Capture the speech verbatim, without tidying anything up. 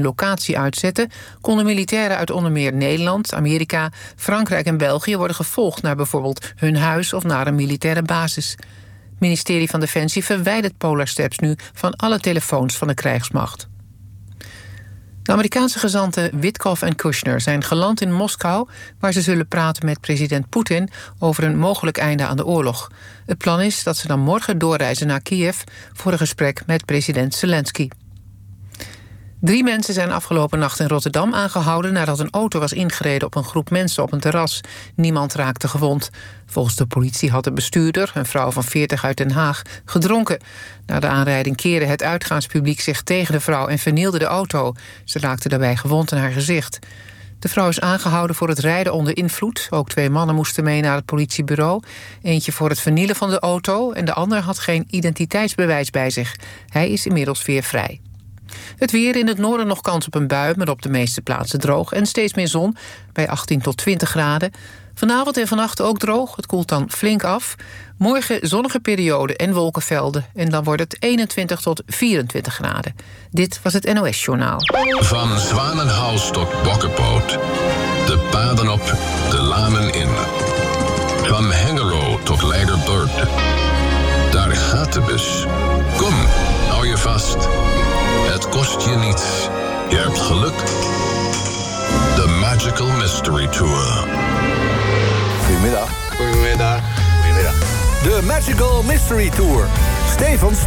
locatie uitzetten, konden militairen uit onder meer Nederland, Amerika, Frankrijk en België worden gevolgd naar bijvoorbeeld hun huis of naar een militaire basis. Het ministerie van Defensie verwijdert Polar Steps nu van alle telefoons van de krijgsmacht. De Amerikaanse gezanten Witkoff en Kushner zijn geland in Moskou, waar ze zullen praten met president Poetin over een mogelijk einde aan de oorlog. Het plan is dat ze dan morgen doorreizen naar Kiev voor een gesprek met president Zelensky. Drie mensen zijn afgelopen nacht in Rotterdam aangehouden nadat een auto was ingereden op een groep mensen op een terras. Niemand raakte gewond. Volgens de politie had de bestuurder, een vrouw van veertig uit Den Haag, gedronken. Na de aanrijding keerde het uitgaanspubliek zich tegen de vrouw en vernielde de auto. Ze raakte daarbij gewond in haar gezicht. De vrouw is aangehouden voor het rijden onder invloed. Ook twee mannen moesten mee naar het politiebureau. Eentje voor het vernielen van de auto en de ander had geen identiteitsbewijs bij zich. Hij is inmiddels weer vrij. Het weer: in het noorden nog kans op een bui, maar op de meeste plaatsen droog en steeds meer zon bij achttien tot twintig graden. Vanavond en vannacht ook droog, het koelt dan flink af. Morgen zonnige periode en wolkenvelden en dan wordt het eenentwintig tot vierentwintig graden. Dit was het N O S-journaal. Van Zwanenhals tot Bokkenpoot. De paden op, de lanen in. Van Hengelo tot Leiderburg. Daar gaat de bus. Kom, hou je vast. Het kost je niets. Je hebt geluk. The Magical Mystery Tour. Goedemiddag. Goedemiddag. Goedemiddag. De Magical Mystery Tour. Stefans